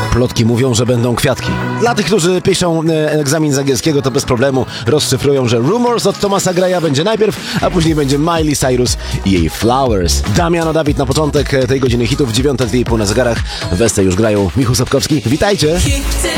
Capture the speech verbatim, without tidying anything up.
Plotki mówią, że będą kwiatki. Dla tych, którzy piszą e, egzamin z angielskiego, to bez problemu rozszyfrują, że Rumors od Thomasa Greya będzie najpierw, a później będzie Miley Cyrus i jej Flowers. Damiano Dawid na początek tej godziny hitów, dziewiąta dwie i pół na zegarach. W Esce już grają Michał Sapkowski. Witajcie!